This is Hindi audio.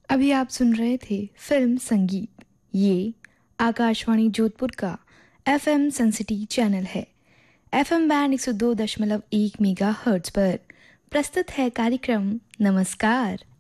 अभी आप सुन रहे थे फिल्म संगीत। ये आकाशवाणी जोधपुर का एफएम सेंसिटी चैनल है। एफएम बैंड 102.1 मेगाहर्ट्ज पर प्रस्तुत है कार्यक्रम नमस्कार।